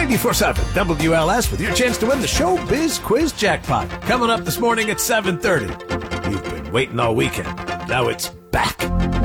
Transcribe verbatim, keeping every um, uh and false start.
ninety-four seven W L S with your chance to win the Showbiz Quiz Jackpot. Coming up this morning at seven thirty. You've been waiting all weekend. Now it's back.